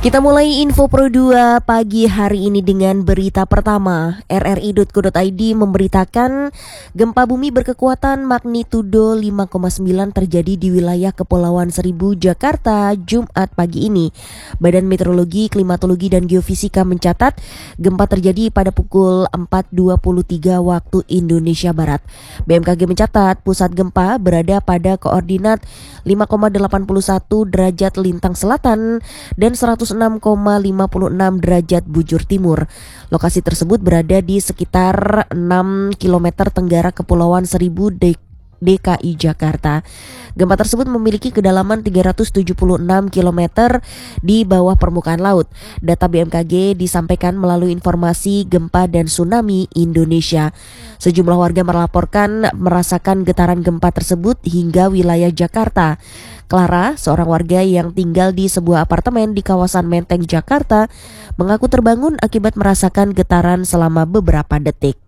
Kita mulai info Pro 2 pagi hari ini dengan berita pertama. RRI.co.id memberitakan gempa bumi berkekuatan magnitudo 5,9 terjadi di wilayah Kepulauan Seribu, Jakarta, Jumat pagi ini. Badan Meteorologi, Klimatologi, dan Geofisika mencatat gempa terjadi pada pukul 4.23 waktu Indonesia Barat. BMKG mencatat pusat gempa berada pada koordinat 5,81 derajat lintang selatan dan 106,56 derajat bujur timur. Lokasi tersebut berada di sekitar 6 km tenggara Kepulauan Seribu, DKI Jakarta. Gempa tersebut memiliki kedalaman 376 km di bawah permukaan laut. Data BMKG disampaikan melalui informasi gempa dan tsunami Indonesia. Sejumlah warga melaporkan merasakan getaran gempa tersebut hingga wilayah Jakarta. Clara, seorang warga yang tinggal di sebuah apartemen di kawasan Menteng, Jakarta, mengaku terbangun akibat merasakan getaran selama beberapa detik.